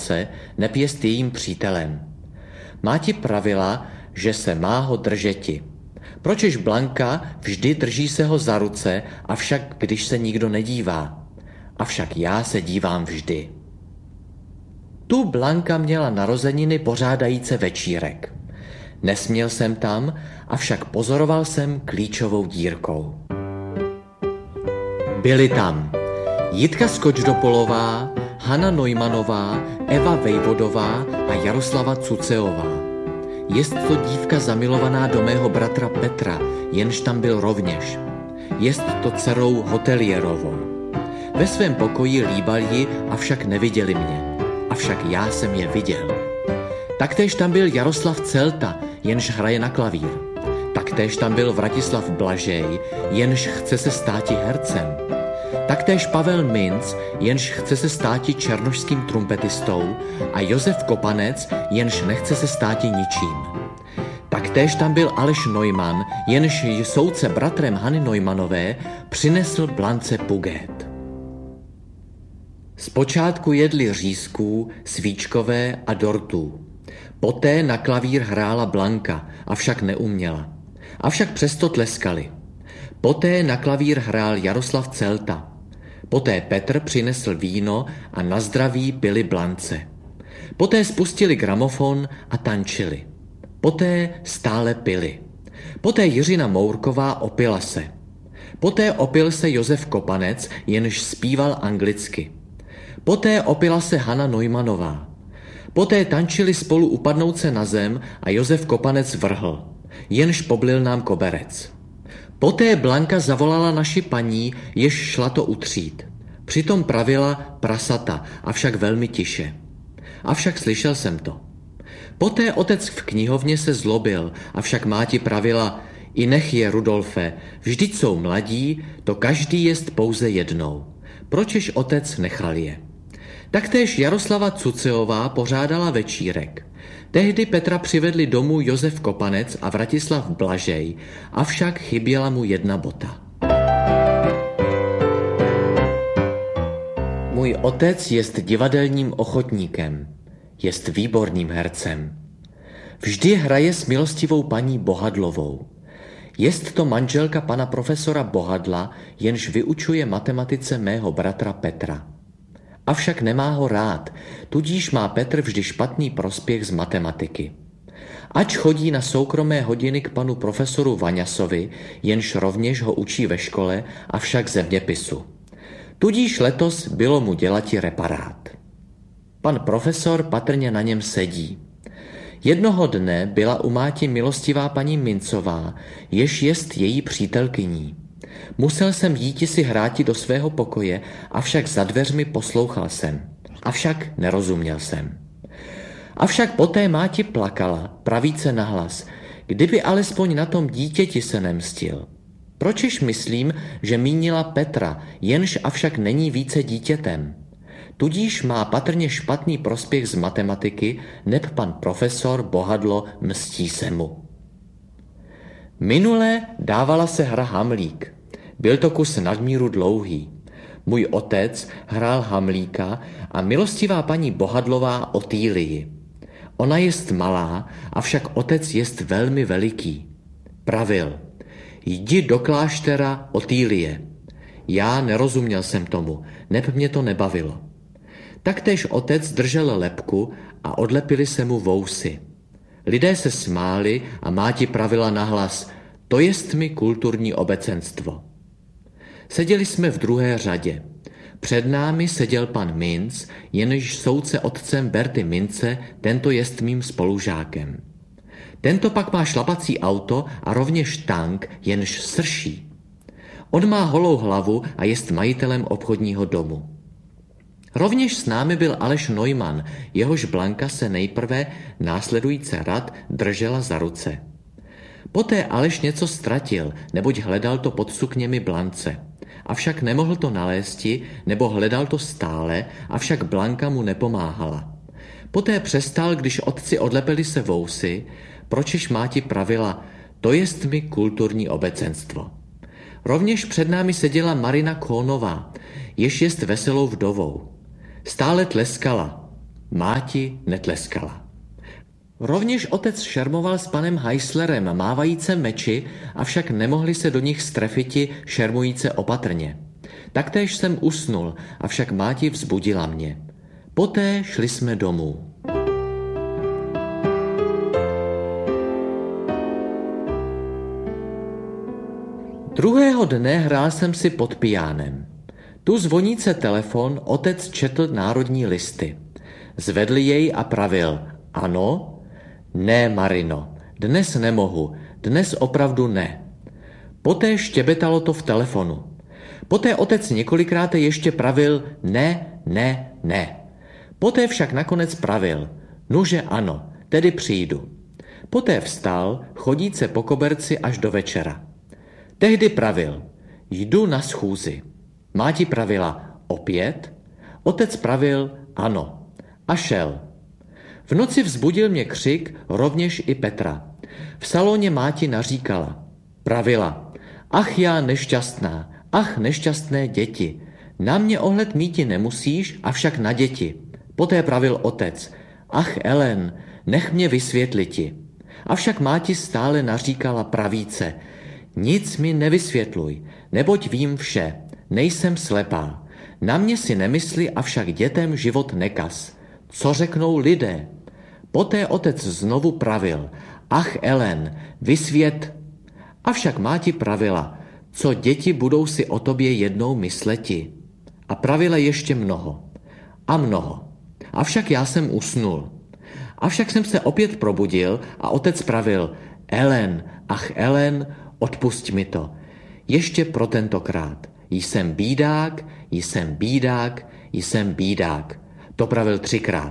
Blance, neb jest jejím přítelem. Máti pravila, že se má ho držeti. Pročež Blanka vždy drží se ho za ruce, avšak když se nikdo nedívá. Avšak já se dívám vždy. Tu Blanka měla narozeniny pořádajíce večírek. Nesměl jsem tam, avšak pozoroval jsem klíčovou dírkou. Byli tam Jitka Skočdopolová, Hana Neumannová, Eva Vejvodová a Jaroslava Cuceová. Jest to dívka zamilovaná do mého bratra Petra, jenž tam byl rovněž. Jest to dcerou hotelierovou. Ve svém pokoji líbali, avšak neviděli mě. Avšak já jsem je viděl. Taktéž tam byl Jaroslav Celta, jenž hraje na klavír. Taktéž tam byl Vratislav Blažej, jenž chce se státi hercem. Taktéž Pavel Minc, jenž chce se státi černošským trumpetistou, a Josef Kopanec, jenž nechce se státi ničím. Taktéž tam byl Aleš Neumann, jenž soudce bratrem Hany Neumannové přinesl Blance pugét. Zpočátku jedli řízků, svíčkové a dortů. Poté na klavír hrála Blanka, avšak neuměla. Avšak přesto tleskali. Poté na klavír hrál Jaroslav Celta. Poté Petr přinesl víno a na zdraví pili Blance. Poté spustili gramofon a tančili. Poté stále pili. Poté Jiřina Mourková opila se. Poté opil se Josef Kopanec, jenž zpíval anglicky. Poté opila se Hana Neumannová. Poté tančili spolu upadnout se na zem a Josef Kopanec vrhl, jenž poblil nám koberec. Poté Blanka zavolala naši paní, jež šla to utřít. Přitom pravila prasata, avšak velmi tiše. Avšak slyšel jsem to. Poté otec v knihovně se zlobil, avšak máti pravila, i nech je, Rudolfe, vždyť jsou mladí, to každý jest pouze jednou. Pročež otec nechal je? Taktéž Jaroslava Cuceová pořádala večírek. Tehdy Petra přivedli domů Josef Kopanec a Vratislav Blažej, avšak chyběla mu jedna bota. Můj otec jest divadelním ochotníkem, jest výborným hercem. Vždy hraje s milostivou paní Bohadlovou. Jest to manželka pana profesora Bohadla, jenž vyučuje matematice mého bratra Petra. Avšak nemá ho rád, tudíž má Petr vždy špatný prospěch z matematiky. Ač chodí na soukromé hodiny k panu profesoru Vaňasovi, jenž rovněž ho učí ve škole, avšak zeměpisu. Tudíž letos bylo mu dělati reparát. Pan profesor patrně na něm sedí. Jednoho dne byla u máti milostivá paní Mincová, jež jest její přítelkyní. Musel jsem jíti si hráti do svého pokoje, avšak za dveřmi poslouchal jsem. Avšak nerozuměl jsem. Avšak poté máti plakala, pravíce nahlas, kdyby alespoň na tom dítěti se nemstil. Pročež myslím, že mínila Petra, jenž avšak není více dítětem. Tudíž má patrně špatný prospěch z matematiky, neb pan profesor Bohadlo mstí se mu. Minule dávala se hra Hamlík. Byl to kus nadmíru dlouhý. Můj otec hrál Hamlíka a milostivá paní Bohadlová Otýlii. Ona jest malá, avšak otec jest velmi veliký. Pravil, jdi do kláštera Otýlie. Já nerozuměl jsem tomu, neb mě to nebavilo. Taktéž otec držel lebku a odlepili se mu vousy. Lidé se smáli a máti pravila nahlas, to jest mi kulturní obecenstvo. Seděli jsme v druhé řadě. Před námi seděl pan Minc, jenž soudce otcem Berty Mince, tento jest mým spolužákem. Tento pak má šlapací auto a rovněž tank, jenž srší. On má holou hlavu a jest majitelem obchodního domu. Rovněž s námi byl Aleš Neumann, jehož Blanka se nejprve následující rad držela za ruce. Poté Aleš něco ztratil, neboť hledal to pod sukněmi Blance. Avšak nemohl to nalézti, nebo hledal to stále, avšak Blanka mu nepomáhala. Poté přestal, když otci odlepili se vousy, pročež máti pravila, to jest mi kulturní obecenstvo. Rovněž před námi seděla Marina Kónová, jež jest veselou vdovou. Stále tleskala. Máti netleskala. Rovněž otec šermoval s panem Heislerem mávajíce meči, avšak nemohli se do nich strefiti šermujíce opatrně. Taktéž jsem usnul, avšak máti vzbudila mě. Poté šli jsme domů. Druhého dne hrál jsem si pod pijánem. Tu zvoníce telefon otec četl Národní listy. Zvedl jej a pravil: ano? Ne, Marino, dnes nemohu, dnes opravdu ne. Poté štěbetalo to v telefonu. Poté otec několikrát ještě pravil ne, ne, ne. Poté však nakonec pravil: nuže ano, tedy přijdu. Poté vstal, chodíce po koberci až do večera. Tehdy pravil: jdu na schůzi. Máti pravila: opět? Otec pravil: ano. A šel. V noci vzbudil mě křik, rovněž i Petra. V salóně máti naříkala. Pravila: ach já nešťastná, ach nešťastné děti. Na mě ohled míti nemusíš, avšak na děti. Poté pravil otec: ach Ellen, nech mě vysvětliti. Avšak máti stále naříkala pravíce: nic mi nevysvětluj, neboť vím vše, nejsem slepá. Na mě si nemysli, avšak dětem život nekaz. Co řeknou lidé? Poté otec znovu pravil: ach Ellen, vysvět. Avšak máti pravila: co děti budou si o tobě jednou mysleti. A pravila ještě mnoho. A mnoho. Avšak já jsem usnul. Avšak jsem se opět probudil a otec pravil: Ellen, ach Ellen, odpusť mi to. Ještě pro tentokrát. Jsem bídák, jsem bídák, jsem bídák. To pravil 3krát.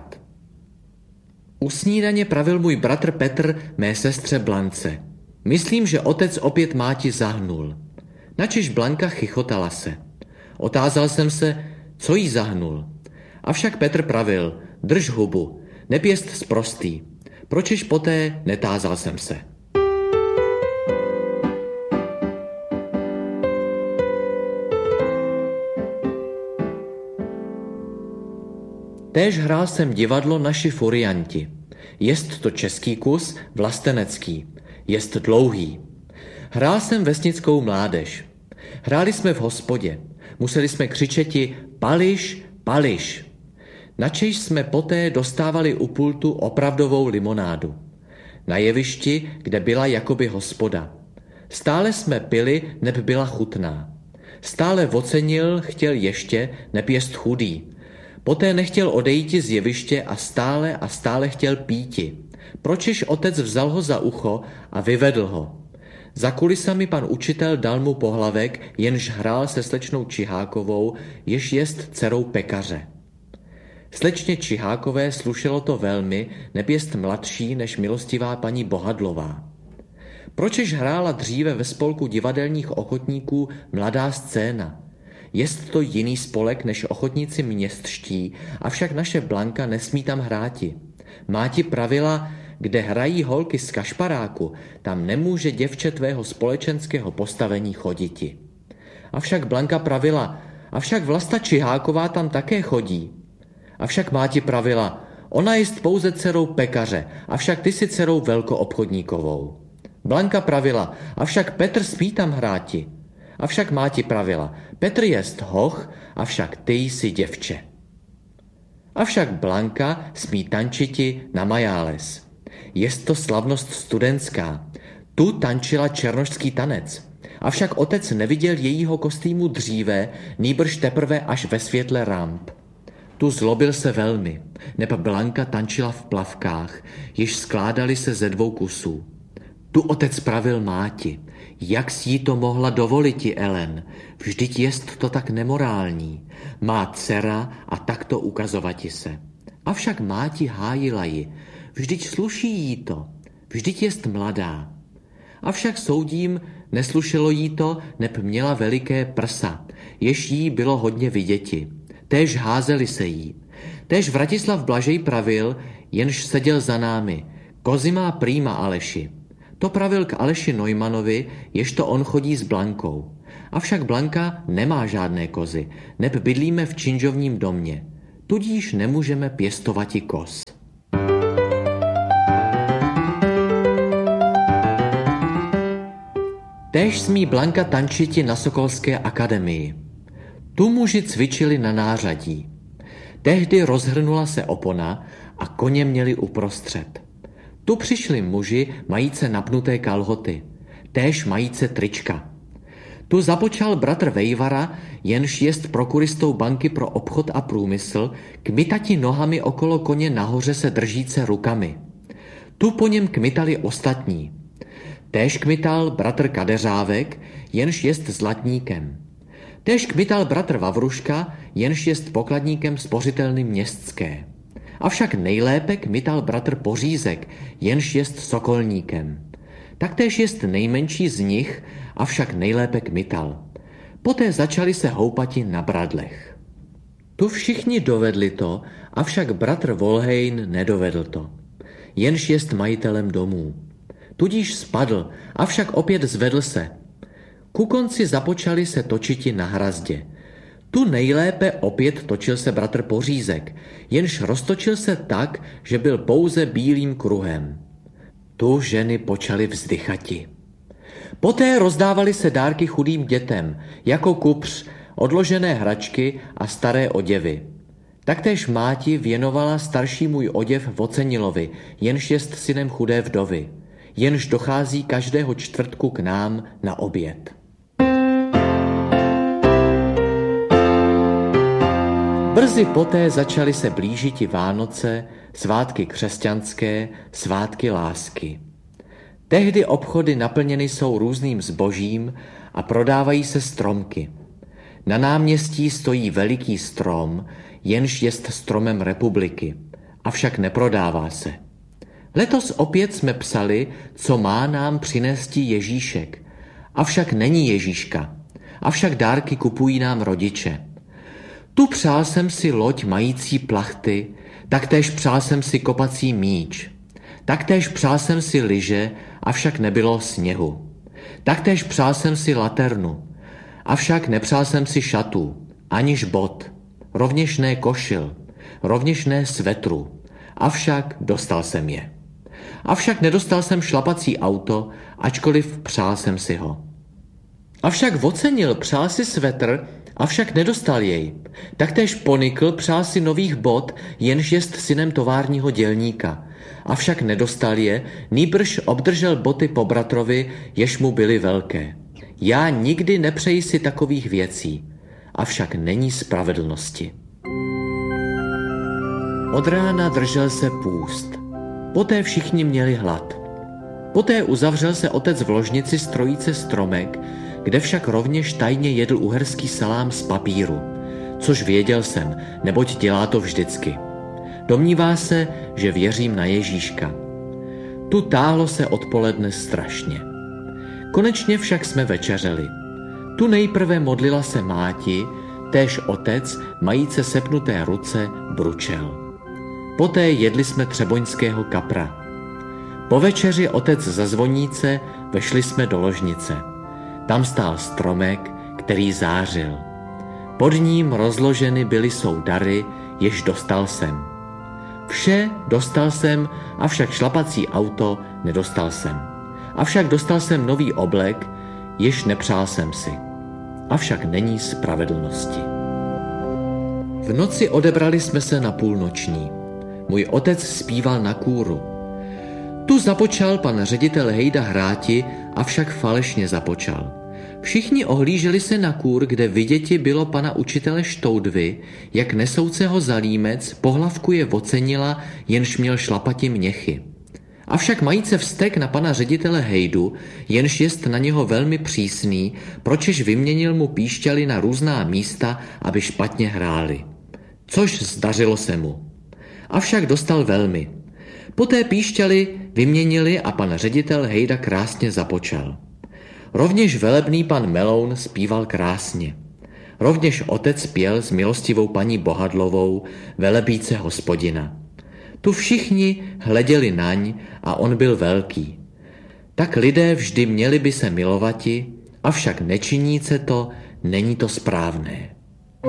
U snídaně pravil můj bratr Petr mé sestře Blance. Myslím, že otec opět máti zahnul. Načiž Blanka chichotala se. Otázal jsem se, co jí zahnul. Avšak Petr pravil: drž hubu, nepěst sprostý. Pročiž poté netázal jsem se. Též hrál jsem divadlo Naši furianti. Jest to český kus, vlastenecký. Jest dlouhý. Hrál jsem vesnickou mládež. Hráli jsme v hospodě. Museli jsme křičeti: Pališ, pališ. Načež jsme poté dostávali u pultu opravdovou limonádu. Na jevišti, kde byla jakoby hospoda. Stále jsme pili, neb byla chutná. Stále ocenil, chtěl ještě, neb jest chudý. Poté nechtěl odejít z jeviště a stále chtěl píti. Pročiž otec vzal ho za ucho a vyvedl ho. Za kulisami pan učitel dal mu pohlavek, jenž hrál se slečnou Čihákovou, jež jest dcerou pekaře. Slečně Čihákové slušelo to velmi, neb jest mladší než milostivá paní Bohadlová. Pročež hrála dříve ve spolku divadelních ochotníků Mladá scéna. Jest to jiný spolek než ochotníci městští, avšak naše Blanka nesmí tam hráti. Máti pravila: kde hrají holky z kašparáku, tam nemůže děvče tvého společenského postavení choditi. Avšak Blanka pravila: avšak Vlasta Čiháková tam také chodí. Avšak máti pravila: ona jest pouze dcerou pekaře, avšak ty si dcerou velkoobchodníkovou. Blanka pravila: avšak Petr smí tam hráti. Avšak máti pravila: Petr jest hoch, avšak ty jsi děvče. Avšak Blanka smí tančiti na majáles. Jest to slavnost studentská. Tu tančila černošský tanec. Avšak otec neviděl jejího kostýmu dříve, nýbrž teprve až ve světle ramp. Tu zlobil se velmi, neb Blanka tančila v plavkách, jež skládaly se ze 2 kusů. Tu otec pravil máti: jak si jí to mohla dovoliti, Ellen? Vždyť jest to tak nemorální. Má dcera a takto ukazovati se. Avšak máti hájila ji: vždyť sluší jí to, vždyť jest mladá. Avšak soudím, neslušelo jí to, neb měla veliké prsa, jež jí bylo hodně viděti. Též házeli se jí. Též Vratislav Blažej pravil, jenž seděl za námi: kozy má prýma, Aleši. To pravil k Aleši Neumanovi, ježto on chodí s Blankou. Avšak Blanka nemá žádné kozy, neb bydlíme v činžovním domě. tudíž nemůžeme pěstovati kos. Též smí Blanka tančiti na Sokolské akademii. Tu muži cvičili na nářadí. Tehdy rozhrnula se opona a koně měli uprostřed. Tu přišli muži majíce napnuté kalhoty, též majíce trička. Tu započal bratr Vejvara, jenž jest prokuristou banky pro obchod a průmysl, kmitati nohami okolo koně nahoře se držíce rukami. Tu po něm kmitali ostatní. Též kmital bratr Kadeřávek, jenž jest zlatníkem. Též kmital bratr Vavruška, jenž jest pokladníkem spořitelny městské. Avšak nejlépe kmital bratr Pořízek, jenž jest sokolníkem. Taktéž jest nejmenší z nich, avšak nejlépe kmital. Poté začali se houpati na bradlech. Tu všichni dovedli to, avšak bratr Volhejn nedovedl to. Jenž jest majitelem domů. Tudíž spadl, avšak opět zvedl se. Ku konci započali se točiti na hrazdě. Tu nejlépe opět točil se bratr Pořízek, jenž roztočil se tak, že byl pouze bílým kruhem. Tu ženy počaly vzdychati. Poté rozdávali se dárky chudým dětem, jako kupř, odložené hračky a staré oděvy. Taktéž máti věnovala starší můj oděv Vocenilovi, jenž jest synem chudé vdovy, jenž dochází každého čtvrtku k nám na oběd. Brzy poté začaly se blížiti Vánoce, svátky křesťanské, svátky lásky. Tehdy obchody naplněny jsou různým zbožím a prodávají se stromky. Na náměstí stojí veliký strom, jenž jest stromem republiky, avšak neprodává se. Letos opět jsme psali, co má nám přinést Ježíšek, avšak není Ježíška, avšak dárky kupují nám rodiče. Tu přál jsem si loď mající plachty, taktéž přál jsem si kopací míč. Taktéž přál jsem si lyže, avšak nebylo sněhu. Taktéž přál jsem si laternu, avšak nepřál jsem si šatů, aniž bot, rovněž ne košil, rovněž ne svetru, avšak dostal jsem je. Avšak nedostal jsem šlapací auto, ačkoliv přál jsem si ho. Avšak Vocenil přál si svetr, avšak nedostal jej. Taktéž Ponikl přál si nových bot, jenž jest synem továrního dělníka. Avšak nedostal je, nýbrž obdržel boty po bratrovi, jež mu byly velké. Já nikdy nepřeji si takových věcí, avšak není spravedlnosti. Od rána držel se půst. Poté všichni měli hlad. Poté uzavřel se otec v ložnici z trojice stromek, kde však rovněž tajně jedl uherský salám z papíru, což věděl jsem, neboť dělá to vždycky. Domnívá se, že věřím na Ježíška. Tu táhlo se odpoledne strašně. Konečně však jsme večeřeli. Tu nejprve modlila se máti, též otec, majíce sepnuté ruce, bručel. Poté jedli jsme třeboňského kapra. Po večeři otec za zvoníce vešli jsme do ložnice. Tam stál stromek, který zářil. Pod ním rozloženy byly jsou dary, jež dostal jsem. Vše dostal jsem, avšak šlapací auto nedostal jsem. Avšak dostal jsem nový oblek, jež nepřál jsem si. Avšak není spravedlnosti. V noci odebrali jsme se na půlnoční. Můj otec zpíval na kůru. Tu započal pan ředitel Hejda hráti, avšak falešně započal. Všichni ohlíželi se na kůr, kde viděti bylo pana učitele Štoudvy, jak nesouceho za límec pohlavkuje Vocenila, jenž měl šlapati měchy. Avšak majíce vztek na pana ředitele Hejdu, jenž jest na něho velmi přísný, pročež vyměnil mu píšťaly na různá místa, aby špatně hráli. Což zdařilo se mu. Avšak dostal velmi. Poté píšťaly vyměnili a pan ředitel Hejda krásně započal. Rovněž velebný pan Meloun zpíval krásně. Rovněž otec pěl s milostivou paní Bohadlovou, velebíce Hospodina. Tu všichni hleděli naň a on byl velký. Tak lidé vždy měli by se milovati, avšak nečiníce to, není to správné.